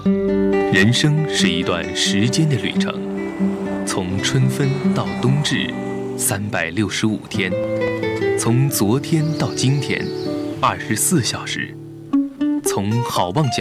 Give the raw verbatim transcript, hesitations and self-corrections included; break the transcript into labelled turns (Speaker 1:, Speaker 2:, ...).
Speaker 1: 人生是一段时间的旅程，从春分到冬至，三百六十五天，从昨天到今天，二十四小时，从好望角